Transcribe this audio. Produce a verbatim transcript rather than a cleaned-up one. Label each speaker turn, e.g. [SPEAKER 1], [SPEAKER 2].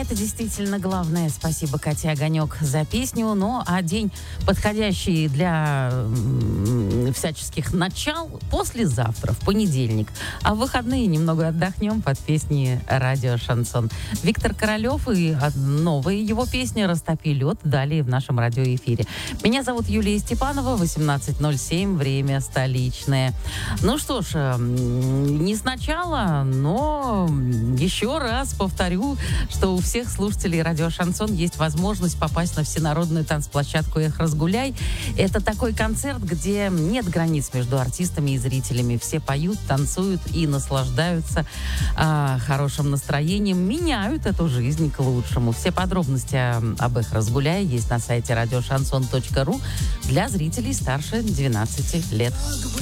[SPEAKER 1] это действительно главное. Спасибо, Катя Огонек, за песню. Ну, а день, подходящий для м, всяческих начал, послезавтра, в понедельник. А в выходные немного отдохнем под песни «Радио Шансон». Виктор Королев и новая его песня «Растопи лед» далее в нашем радиоэфире. Меня зовут Юлия Степанова, восемнадцать ноль семь, время столичное. Ну что ж, не сначала, но еще раз повторю, что у всех слушателей радио Шансон есть возможность попасть на всенародную танцплощадку «Эх, разгуляй». Это такой концерт, где нет границ между артистами и зрителями. Все поют, танцуют и наслаждаются а, хорошим настроением, меняют эту жизнь к лучшему. Все подробности об «Эх, разгуляй» есть на сайте радиошансон точка ру для зрителей старше двенадцати лет.